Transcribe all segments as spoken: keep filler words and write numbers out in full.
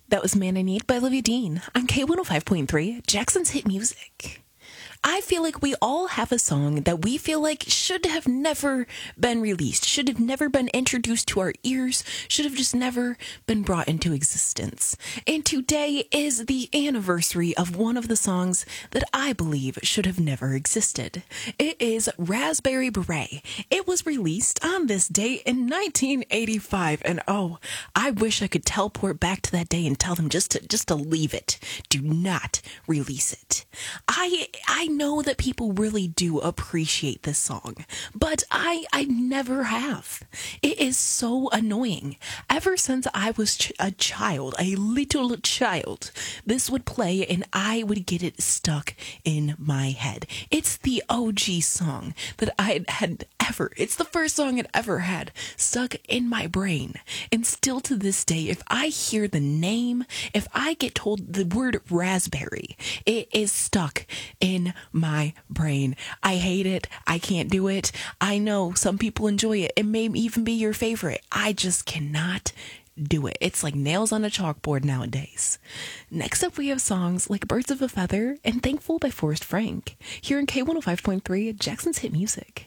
That was Man I Need by Olivia Dean on K one oh five point three, Jackson's Hit Music. I feel like we all have a song that we feel like should have never been released, should have never been introduced to our ears, should have just never been brought into existence. And today is the anniversary of one of the songs that I believe should have never existed. It is Raspberry Beret. It was released on this date in nineteen eighty-five, and oh, I wish I could teleport back to that day and tell them just to just to leave it. Do not release it. I I know that people really do appreciate this song, but I I never have. It is so annoying. Ever since I was ch- a child, a little child, this would play and I would get it stuck in my head. It's the O G song that I had ever, it's the first song I'd ever had stuck in my brain. And still to this day, if I hear the name, if I get told the word raspberry, it is stuck in my brain. I hate it. I can't do it. I know some people enjoy it. It may even be your favorite. I just cannot do it. It's like nails on a chalkboard nowadays. Next up, we have songs like Birds of a Feather and Thankful by Forrest Frank. Here in K one oh five point three, Jackson's Hit Music.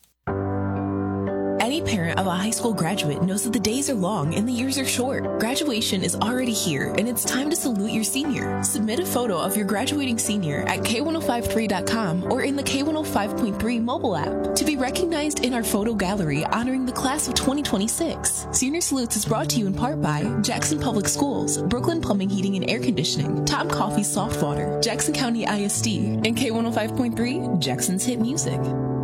Any parent of a high school graduate knows that the days are long and the years are short. Graduation is already here, and it's time to salute your senior. Submit a photo of your graduating senior at K one oh five three dot com or in the K one oh five point three mobile app to be recognized in our photo gallery honoring the class of twenty twenty-six. Senior Salutes is brought to you in part by Jackson Public Schools, Brooklyn Plumbing, Heating, and Air Conditioning, Tom Coffee Soft Water, Jackson County I S D, and K one oh five point three, Jackson's Hit Music.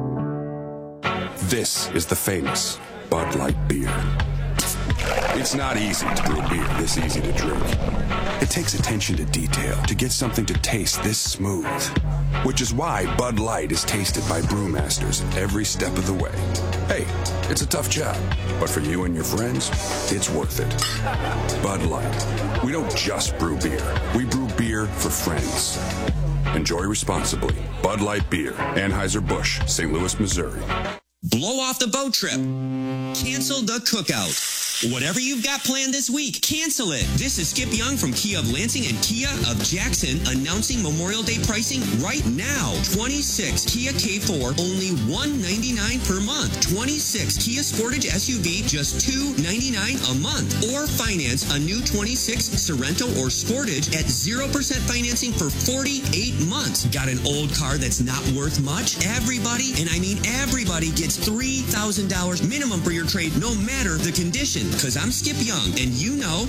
This is the famous Bud Light beer. It's not easy to brew beer this easy to drink. It takes attention to detail to get something to taste this smooth. Which is why Bud Light is tasted by brewmasters every step of the way. Hey, it's a tough job, but for you and your friends, it's worth it. Bud Light. We don't just brew beer. We brew beer for friends. Enjoy responsibly. Bud Light Beer. Anheuser-Busch, Saint Louis, Missouri. Blow off the boat trip. Cancel the cookout. Whatever you've got planned this week, cancel it. This is Skip Young from Kia of Lansing and Kia of Jackson announcing Memorial Day pricing right now. twenty-six Kia K four, only one hundred ninety-nine dollars per month. twenty-six Kia Sportage S U V, just two hundred ninety-nine dollars a month. Or finance a new twenty-six Sorento or Sportage at zero percent financing for forty-eight months. Got an old car that's not worth much? Everybody, and I mean everybody, gets three thousand dollars minimum for your trade, no matter the condition. Because I'm Skip Young, and you know